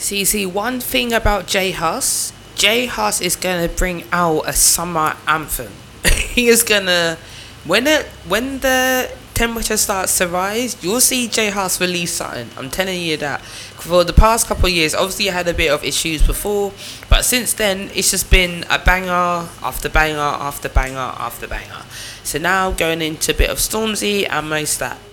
See, one thing about J Hus is gonna bring out a summer anthem. He is gonna when the temperature starts to rise, you'll see J Hus release something. I'm telling you that. For the past couple of years, obviously I had a bit of issues before, but since then it's just been a banger after banger after banger after banger. So now going into a bit of Stormzy and Mo Stack.